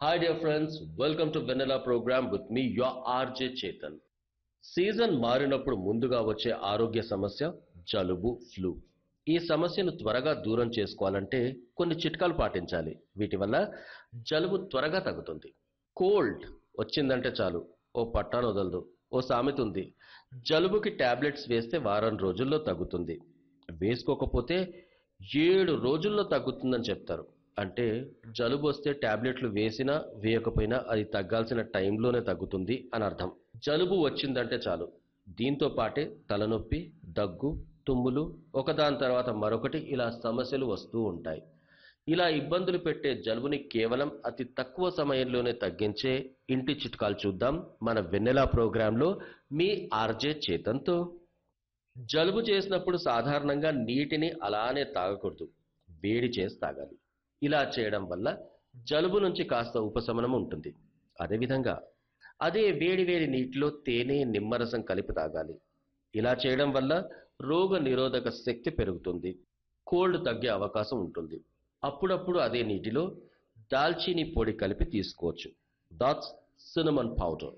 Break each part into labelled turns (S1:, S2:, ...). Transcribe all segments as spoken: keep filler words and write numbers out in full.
S1: Hi dear friends, welcome to Vanilla program with me your R J Chetan. Season మారినప్పుడు ముందుగా వచ్చే ఆరోగ్య సమస్య జలుబు ఫ్లూ. ఈ సమస్యను త్వరగా దూరం చేసుకోవాలంటే కొన్ని చిట్కాలు పాటించాలి. వీటి వల్ల జలుబు త్వరగా తగ్గుతుంది. కోల్డ్ వచ్చిందంటే చాలు ఓ పట్టాను వదలదు. ఓ సామెత ఉంది. జలుబుకి టాబ్లెట్స్ వేస్తే వారం రోజుల్లో తగ్గుతుంది. వేసుకోకపోతే ఏడు రోజుల్లో తగ్గుతుందని చెప్తారు. అంటే జలుబు వస్తే టాబ్లెట్లు వేసినా వేయకపోయినా అది తగ్గాల్సిన టైంలోనే తగ్గుతుంది అని అర్థం. జలుబు వచ్చిందంటే చాలు దీంతో పాటే తలనొప్పి, దగ్గు, తుమ్ములు ఒకదాని తర్వాత మరొకటి ఇలా సమస్యలు వస్తూ ఉంటాయి. ఇలా ఇబ్బందులు పెట్టే జలుబుని కేవలం అతి తక్కువ సమయంలోనే తగ్గించే ఇంటి చిట్కాలు చూద్దాం మన వెన్నెలా ప్రోగ్రాంలో మీ ఆర్జే చేతన్తో. జలుబు చేసినప్పుడు సాధారణంగా నీటిని అలానే తాగకూడదు, వేడి చేసి తాగాలి. ఇలా చేయడం వల్ల జలుబు నుంచి కాస్త ఉపశమనం ఉంటుంది. అదేవిధంగా అదే వేడి వేడి నీటిలో తేనె, నిమ్మరసం కలిపి తాగాలి. ఇలా చేయడం వల్ల రోగ నిరోధక శక్తి పెరుగుతుంది, కోల్డ్ తగ్గే అవకాశం ఉంటుంది. అప్పుడప్పుడు అదే నీటిలో దాల్చీని పొడి కలిపి తీసుకోవచ్చు. That's cinnamon powder.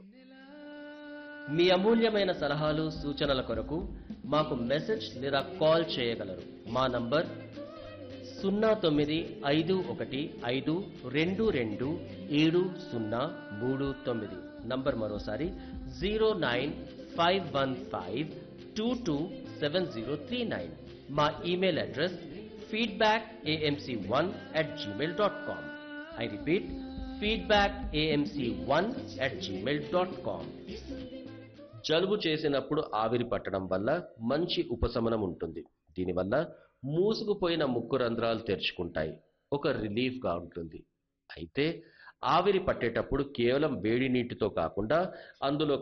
S1: మీ అమూల్యమైన సలహాలు సూచనల కొరకు మాకు మెసేజ్ లేదా కాల్ చేయగలరు. మా నంబర్ సున్నా తొమ్మిది ఐదు ఒకటి ఐదు రెండు రెండు ఏడు సున్నా మూడు తొమ్మిది. నంబర్ మరోసారి zero nine five one five two two seven zero three nine. మా email address feedback AMC one at Gmail dot com. I repeat feedback AMC one at Gmail dot com. జలుబు చేసినప్పుడు ఆవిరి పట్టడం వల్ల మంచి ఉపశమనం ఉంటుంది. దీనివల్ల మూసుకుపోయిన ముక్కు రంధ్రాలు తెరుచుకుంటాయి, ఒక రిలీఫ్గా ఉంటుంది. అయితే ఆవిరి పట్టేటప్పుడు కేవలం వేడి నీటితో కాకుండా అందులో